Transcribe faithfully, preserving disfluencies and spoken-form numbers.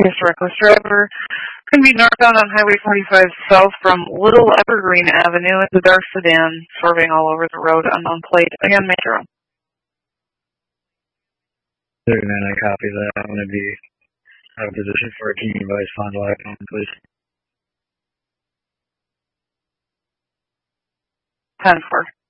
Yes, reckless driver. Can be northbound on Highway forty-five south from Little Evergreen Avenue. It's a dark sedan swerving all over the road, unknown plate. Again, Metro. thirty-nine, I copy that. I'm going to be out of position for a team advice Fond du Lac, please. ten four.